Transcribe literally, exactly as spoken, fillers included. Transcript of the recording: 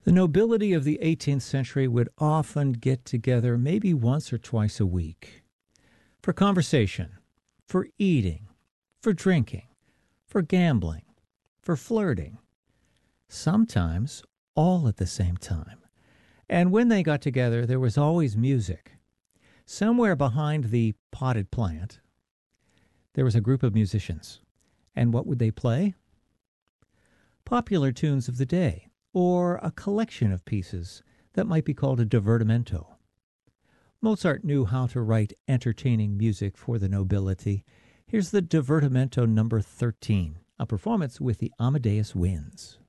The nobility of the eighteenth century would often get together maybe once or twice a week for conversation, for eating, for drinking, for gambling, for flirting, sometimes all at the same time. And when they got together, there was always music. Somewhere behind the potted plant, there was a group of musicians. And what would they play? Popular tunes of the day, or a collection of pieces that might be called a divertimento. Mozart knew how to write entertaining music for the nobility. Here's the divertimento number thirteen, a performance with the Amadeus Winds.